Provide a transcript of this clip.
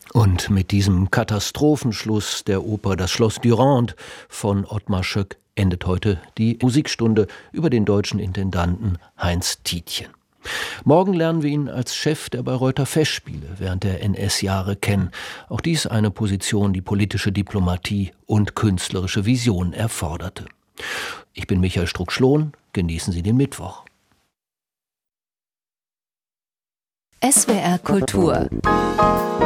Und mit diesem Katastrophenschluss der Oper Das Schloss Durande von Ottmar Schöck endet heute die Musikstunde über den deutschen Intendanten Heinz Tietjen. Morgen lernen wir ihn als Chef der Bayreuther Festspiele während der NS-Jahre kennen. Auch dies eine Position, die politische Diplomatie und künstlerische Vision erforderte. Ich bin Michael Struck-Schlohn. Genießen Sie den Mittwoch. SWR Kultur